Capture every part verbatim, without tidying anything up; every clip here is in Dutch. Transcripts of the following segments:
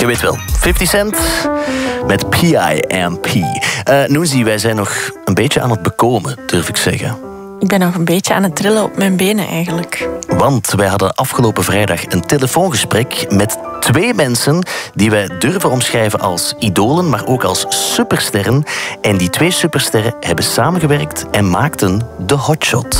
Je weet wel, fifty cent met P I M P. Uh, Noezie, wij zijn nog een beetje aan het bekomen, durf ik zeggen. Ik ben nog een beetje aan het trillen op mijn benen eigenlijk. Want wij hadden afgelopen vrijdag een telefoongesprek met twee mensen die wij durven omschrijven als idolen, maar ook als supersterren. En die twee supersterren hebben samengewerkt en maakten de hotshot.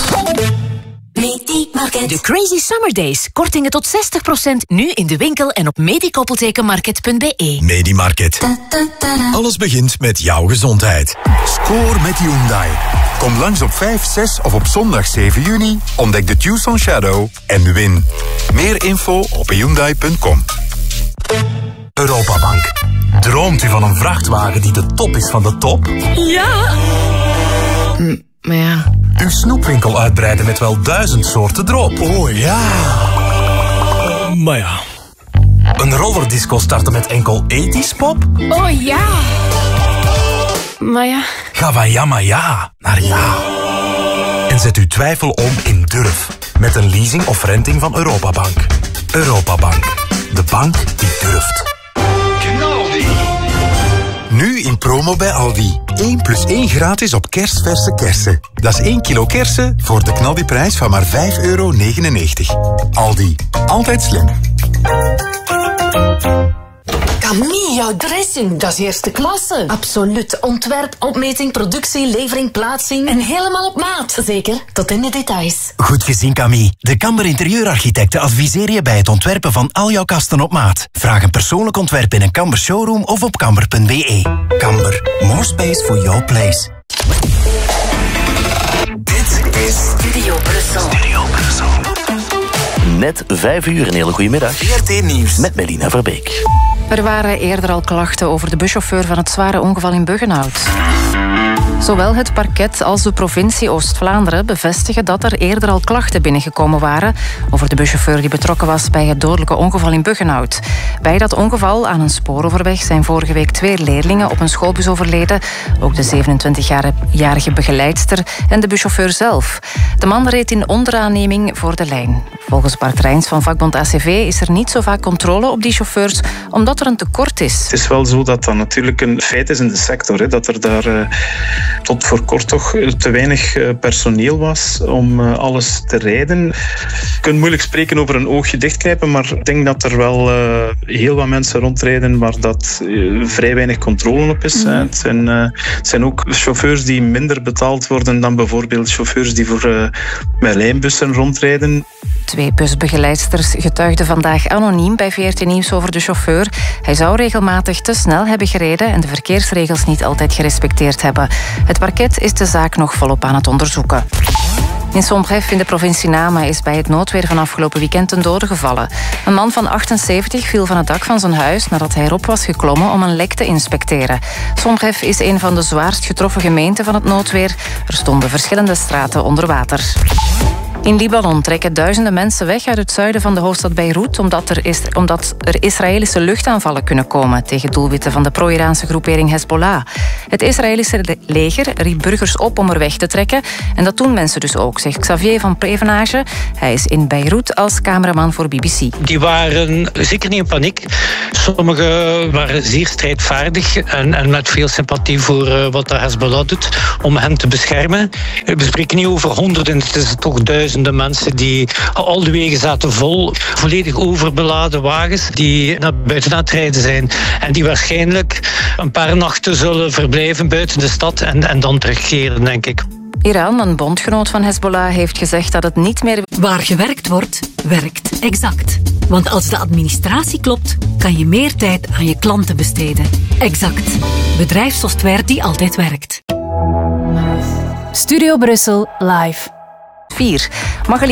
De Crazy Summer Days. Kortingen tot zestig procent nu in de winkel en op medikoppeltekenmarket punt b e. Medimarket. Alles begint met jouw gezondheid. Score met Hyundai. Kom langs op vijf, zes of op zondag zeven juni. Ontdek de Tucson Shadow en win. Meer info op hyundai punt com. Europabank. Droomt u van een vrachtwagen die de top is van de top? Ja! Hm, maar ja... Uw snoepwinkel uitbreiden met wel duizend soorten drop. Oh ja! Maar ja... Een rollerdisco starten met enkel ethisch pop? Oh ja! Maar ja... Ga van ja maar ja naar ja. En zet uw twijfel om in durf. Met een leasing of renting van Europabank. Europabank. De bank die durft. Nu in promo bij Aldi. één plus één gratis op kerstverse kersen. Dat is één kilo kersen voor de knaldiprijs van maar vijf euro negenennegentig. Aldi. Altijd slim. Camille, jouw dressing, dat is eerste klasse. Absoluut. Ontwerp, opmeting, productie, levering, plaatsing. En helemaal op maat. Zeker, tot in de details. Goed gezien, Camille. De Kamber Interieurarchitecten adviseren je bij het ontwerpen van al jouw kasten op maat. Vraag een persoonlijk ontwerp in een Kamber showroom of op kamber punt b e. Kamber. More space for your place. Dit is Studio Brussel. Studio Brussel. Net vijf uur, een hele goede middag. V R T Nieuws. Met Melina Verbeek. Er waren eerder al klachten over de buschauffeur van het zware ongeval in Buggenhout. Zowel het parket als de provincie Oost-Vlaanderen bevestigen dat er eerder al klachten binnengekomen waren over de buschauffeur die betrokken was bij het dodelijke ongeval in Buggenhout. Bij dat ongeval aan een spooroverweg zijn vorige week twee leerlingen op een schoolbus overleden. Ook de zevenentwintigjarige begeleidster en de buschauffeur zelf. De man reed in onderaanneming voor de lijn. Volgens Bart Rijns van vakbond A C V is er niet zo vaak controle op die chauffeurs, omdat er een tekort is. Het is wel zo dat dat natuurlijk een feit is in de sector. Hè, dat er daar uh, tot voor kort toch te weinig uh, personeel was om uh, alles te rijden. Je kunt moeilijk spreken over een oogje dichtknijpen, maar ik denk dat er wel uh, heel wat mensen rondrijden waar dat uh, vrij weinig controle op is. Mm. Hè. Het, zijn, uh, het zijn ook chauffeurs die minder betaald worden dan bijvoorbeeld chauffeurs die voor uh, met lijnbussen rondrijden. Twee busbegeleidsters getuigden vandaag anoniem bij V R T Nieuws over de chauffeur. Hij zou regelmatig te snel hebben gereden en de verkeersregels niet altijd gerespecteerd hebben. Het parket is de zaak nog volop aan het onderzoeken. In Sombref in de provincie Nama is bij het noodweer van afgelopen weekend een dode gevallen. Een man van achtenzeventig viel van het dak van zijn huis nadat hij erop was geklommen om een lek te inspecteren. Sombref is een van de zwaarst getroffen gemeenten van het noodweer. Er stonden verschillende straten onder water. In Libanon trekken duizenden mensen weg uit het zuiden van de hoofdstad Beirut omdat er, is, omdat er Israëlische luchtaanvallen kunnen komen tegen doelwitten van de pro-Iraanse groepering Hezbollah. Het Israëlische leger riep burgers op om er weg te trekken en dat doen mensen dus ook, zegt Xavier van Prevenage. Hij is in Beirut als cameraman voor B B C. Die waren zeker niet in paniek. Sommigen waren zeer strijdvaardig en, en met veel sympathie voor uh, wat de Hezbollah doet om hen te beschermen. We spreken niet over honderden, het is toch duizenden. De mensen die al de wegen zaten vol, volledig overbeladen wagens die naar buiten aan het rijden zijn en die waarschijnlijk een paar nachten zullen verblijven buiten de stad en, en dan terugkeren, denk ik. Iran, een bondgenoot van Hezbollah, heeft gezegd dat het niet meer... Waar gewerkt wordt, werkt Exact. Want als de administratie klopt, kan je meer tijd aan je klanten besteden. Exact. Bedrijfssoftware die altijd werkt. Studio Brussel live. vier. Mag